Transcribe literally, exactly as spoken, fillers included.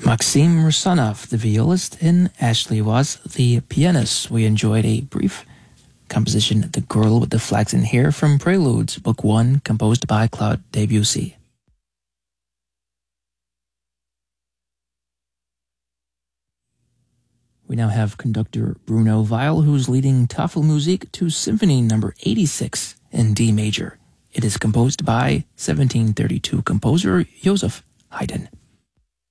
Maxim Rusanov, the violist, and Ashley was the pianist. We enjoyed a brief composition, The Girl with the Flaxen Hair, from Preludes, Book One, composed by Claude Debussy. We now have conductor Bruno Weil, who's leading Tafelmusik to Symphony Number eighty-six in D major. It is composed by seventeen thirty-two composer Joseph Haydn.